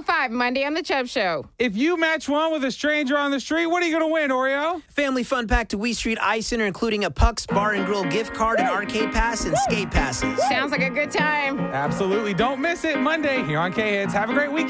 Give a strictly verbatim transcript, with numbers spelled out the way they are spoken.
oh five, Monday on The Chubb Show. If you match one with a stranger on the street, what are you going to win, Oreo? Family fun pack to Wee Street Ice Center, including a Pucks Bar and Grill gift card, an arcade pass, and skate passes. Sounds like a good time. Absolutely. Don't miss it Monday here on K-Hits. Have a great weekend.